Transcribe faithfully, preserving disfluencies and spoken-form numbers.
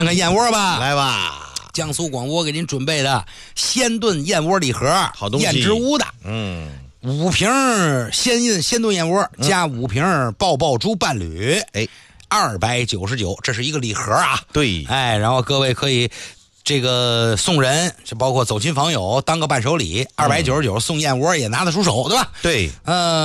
看燕窝吧， 来吧， 江苏广播给您准备的鲜炖燕窝礼盒， 好东西， 燕之屋的， 嗯， 五瓶鲜印鲜炖燕窝、嗯、加五瓶爆爆猪伴侣， 哎， 二百九十九，这是一个礼盒啊。 对， 哎，然后各位可以这个送人，就包括走亲访友当个伴手礼，二百九十九送燕窝也拿得出手，对吧？ 对， 嗯、呃。